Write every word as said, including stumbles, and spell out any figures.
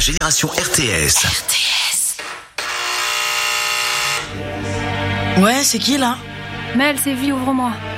génération R T S. R T S. Ouais, c'est qui là? Mel, c'est vie, ouvre-moi.